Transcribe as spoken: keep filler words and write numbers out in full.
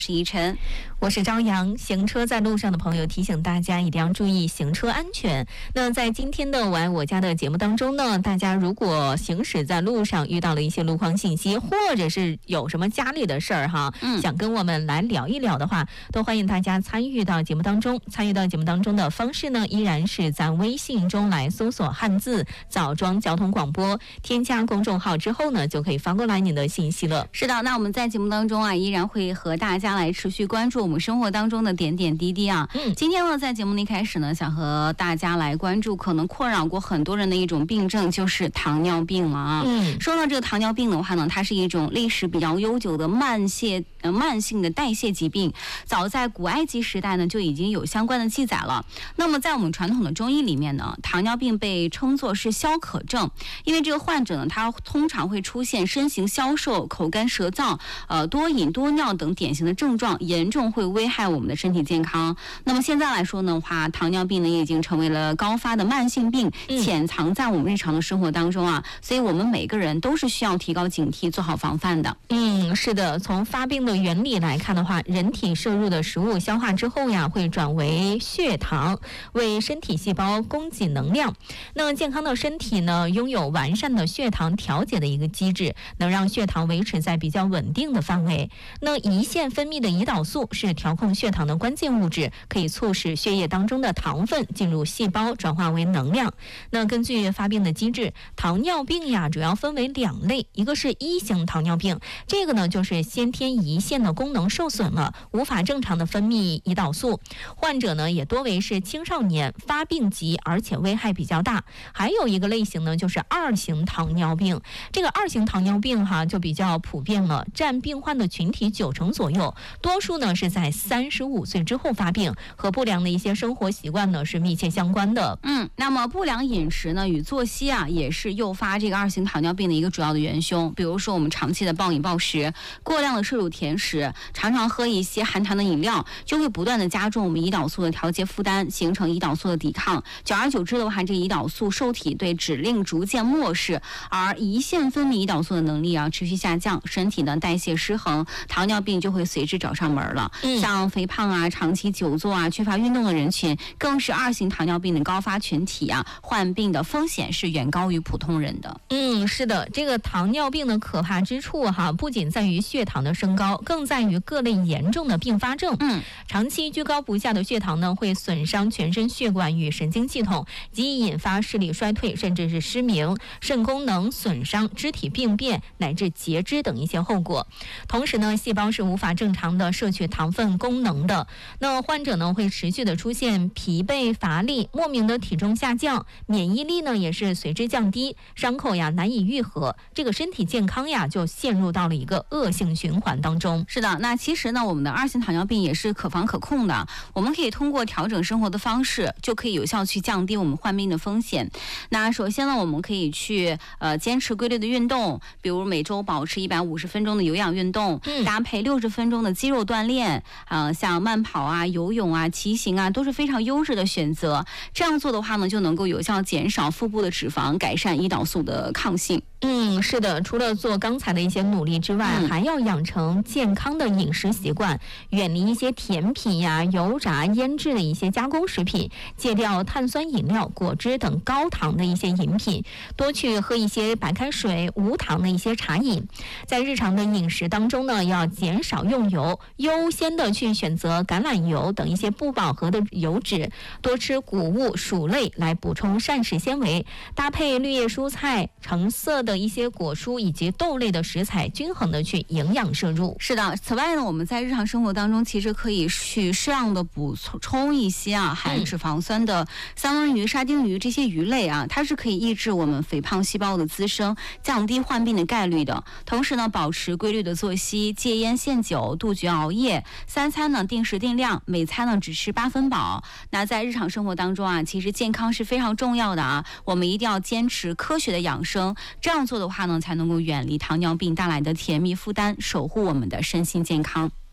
是宜晨， 我是张扬。行车在路上的朋友，提醒大家一定要注意行车安全。那在今天的我爱我家的节目当中呢，大家如果行驶在路上遇到了一些路况信息，或者是有什么家里的事儿哈，嗯，想跟我们来聊一聊的话，都欢迎大家参与到节目当中。参与到节目当中的方式呢，依然是在微信中来搜索汉字枣庄交通广播，添加公众号之后呢，就可以发过来你的信息了。 是的，那我们在节目当中啊，依然会和大家来持续关注我们生活当中的点点滴滴啊。嗯，今天呢，在节目的一开始呢，想和大家来关注可能困扰过很多人的一种病症，就是糖尿病了啊。嗯，说到这个糖尿病的话呢，它是一种历史比较悠久的慢性呃慢性的代谢疾病，早在古埃及时代呢就已经有相关的记载了。那么在我们传统的中医里面呢，糖尿病被称作是消渴症，因为这个患者呢，他通常会出现身形消瘦、口干舌燥、呃多饮多尿等典型的症状，严重会危害我们的身体健康。那么现在来说呢话，糖尿病呢也已经成为了高发的慢性病，潜藏在我们日常的生活当中啊，所以我们每个人都是需要提高警惕，做好防范的。 嗯，是的，从发病的原理来看的话，人体摄入的食物消化之后呀，会转为血糖，为身体细胞供给能量。那健康的身体呢，拥有完善的血糖调节的一个机制，能让血糖维持在比较稳定的范围。那胰腺分泌的胰岛素是调控血糖的关键物质，可以促使血液当中的糖分进入细胞，转化为能量。那根据发病的机制，糖尿病呀主要分为两类，一个是一型糖尿病，这个呢就是先天胰腺的功能受损了，无法正常的分泌胰岛素，患者呢也多为是青少年，发病急而且危害比较大。还有一个类型呢就是二型糖尿病，这个二型糖尿病哈就比较普遍了，占病患的群体九成左右，多数呢是在三十五岁之后发病，和不良的一些生活习惯呢是密切相关的。 嗯，那么不良饮食呢与作息啊也是诱发这个二型糖尿病的一个主要的元凶。比如说我们长期的暴饮暴食，过量的摄入甜食，常常喝一些含糖的饮料，就会不断的加重我们胰岛素的调节负担，形成胰岛素的抵抗。久而久之的话，这胰岛素受体对指令逐渐漠视，而胰腺分泌胰岛素的能力啊持续下降，身体呢代谢失衡，糖尿病就会随之找上门了。嗯，像肥胖啊、长期久坐啊、缺乏运动的人群，更是二型糖尿病的高发群体啊，患病的风险是远高于普通人的。 嗯，是的，这个糖尿病的可怕之处哈，不仅在于血糖的升高，更在于各类严重的并发症。嗯，长期居高不下的血糖呢，会损伤全身血管与神经系统，极易引发视力衰退，甚至是失明、肾功能损伤、肢体病变乃至截肢等一些后果。同时呢，细胞是无法正常的摄取糖分功能的。那患者呢，会持续的出现疲惫、乏力，莫名的体重下降，免疫力呢也是随之降低，伤口呀难以愈合，这个身体健康呀就陷入到了一个恶性循环当中。 是的，那其实呢，我们的二型糖尿病也是可防可控的，我们可以通过调整生活的方式，就可以有效去降低我们患病的风险。那首先呢，我们可以去呃坚持规律的运动，比如每周保持一百五十分钟的有氧运动，嗯、搭配六十分钟的肌肉锻炼，呃，像慢跑啊、游泳啊、骑行啊，都是非常优质的选择。这样做的话呢，就能够有效减少腹部的脂肪，改善胰岛素的抗性。 嗯，是的，除了做刚才的一些努力之外，嗯、还要养成健康的饮食习惯，远离一些甜品呀、油炸、腌制的一些加工食品，戒掉碳酸饮料、果汁等高糖的一些饮品，多去喝一些白开水、无糖的一些茶饮。在日常的饮食当中呢，要减少用油，优先的去选择橄榄油等一些不饱和的油脂，多吃谷物、薯类来补充膳食纤维，搭配绿叶蔬菜、橙色的一些果蔬以及豆类的食材，均衡的去营养摄入。 是的，此外呢，我们在日常生活当中其实可以去适量的补充一些啊含脂肪酸的三文鱼、沙丁鱼这些鱼类啊，它是可以抑制我们肥胖细胞的滋生，降低患病的概率的。同时呢，保持规律的作息，戒烟限酒，杜绝熬夜，三餐呢定时定量，每餐呢只吃八分饱。那在日常生活当中啊，其实健康是非常重要的啊，我们一定要坚持科学的养生，这样做的话呢，才能够远离糖尿病带来的甜蜜负担，守护我们的身心健康。